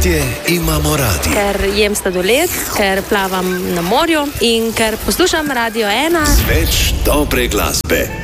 Gostje imamo radi. Ker jem sladoled, ker plavam na morju in ker poslušam Radio 1. Več dobre glasbe.